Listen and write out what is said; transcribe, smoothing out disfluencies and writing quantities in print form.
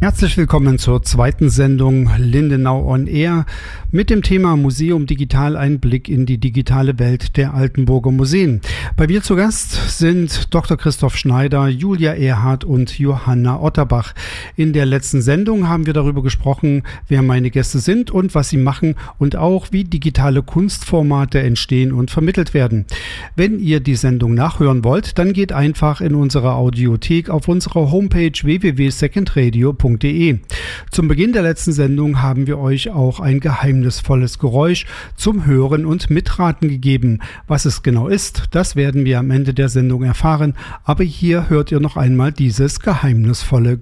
Herzlich willkommen zur zweiten Sendung Lindenau on Air mit dem Thema Museum Digital, ein Blick in die digitale Welt der Altenburger Museen. Bei mir zu Gast sind Dr. Christoph Schneider, Julia Erhardt und Johanna Otterbach. In der letzten Sendung haben wir darüber gesprochen, wer meine Gäste sind und was sie machen und auch wie digitale Kunstformate entstehen und vermittelt werden. Wenn ihr die Sendung nachhören wollt, dann geht einfach in unsere Audiothek auf unserer Homepage www.secondradio.de. Zum Beginn der letzten Sendung haben wir euch auch ein geheimnisvolles Geräusch zum Hören und Mitraten gegeben. Was es genau ist, das werden wir am Ende der Sendung erfahren, aber hier hört ihr noch einmal dieses geheimnisvolle